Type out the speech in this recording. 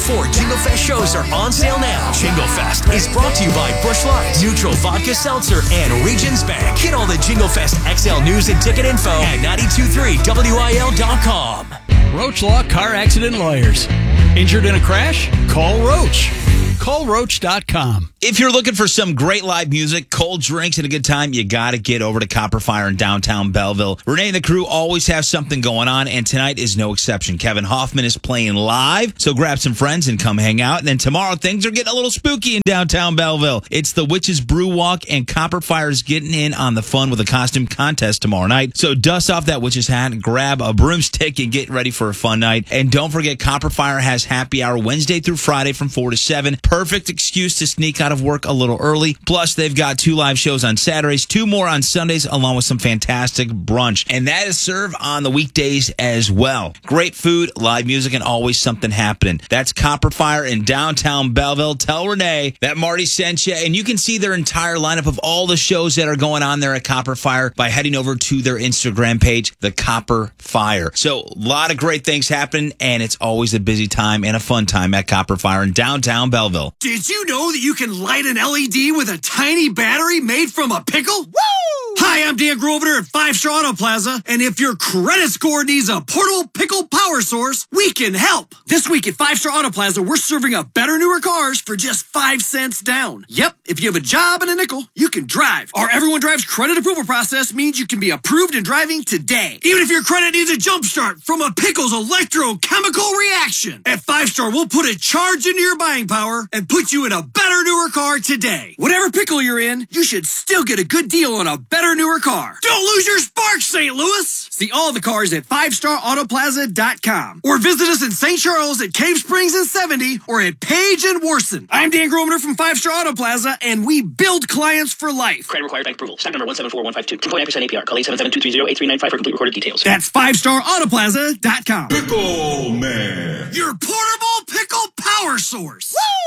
4 Jingle Fest shows are on sale now. Jingle Fest is brought to you by Busch Light, Neutral Vodka Seltzer, and Regions Bank. Get all the Jingle Fest XL news and ticket info at 923wil.com. Roach Law Car Accident Lawyers. Injured in a crash? Call Roach. CallRoach.com. If you're looking for some great live music, cold drinks, and a good time, you got to get over to Copper Fire in downtown Belleville. Renee and the crew always have something going on, and tonight is no exception. Kevin Hoffman is playing live, so grab some friends and come hang out. And then tomorrow, things are getting a little spooky in downtown Belleville. It's the Witches Brew Walk, and Copper Fire is getting in on the fun with a costume contest tomorrow night. So dust off that witch's hat, grab a broomstick, and get ready for a fun night. And don't forget, Copper Fire has happy hour Wednesday through Friday from 4 to 7. Perfect excuse to sneak out of work a little early. Plus, they've got 2 live shows on Saturdays, 2 more on Sundays, along with some fantastic brunch. And that is served on the weekdays as well. Great food, live music, and always something happening. That's Copper Fire in downtown Belleville. Tell Renee that Marty sent you, and you can see their entire lineup of all the shows that are going on there at Copper Fire by heading over to their Instagram page, The Copper Fire. So, a lot of great things happen, and it's always a busy time and a fun time at Copper Fire in downtown Belleville. Did you know that you can light an LED with a tiny battery made from a pickle? Woo! Hi, I'm Dan Grosvenor at 5 Star Auto Plaza, and if your credit score needs a portable pickle power source, we can help. This week at 5 Star Auto Plaza, we're serving up better, newer cars for just 5 cents down. Yep, if you have a job and a nickel, you can drive. Our Everyone Drives credit approval process means you can be approved and driving today. Even if your credit needs a jump start from a pickle's electrochemical reaction. At 5 Star, we'll put a charge into your buying power and put you in a better, newer car today. Whatever pickle you're in, you should still get a good deal on a better, newer car. Don't lose your spark, St. Louis. See all the cars at 5starautoplaza.com or visit us in St. Charles at Cave Springs and 70 or at Page and Warson. I'm Dan Grosvenor from 5 Star Auto Plaza, and we build clients for life. Credit required bank approval. Stock number 174152. 2.9% APR. Call 877-230-8395 for complete recorded details. That's 5starautoplaza.com. Pickle Man. Your portable pickle power source. Woo!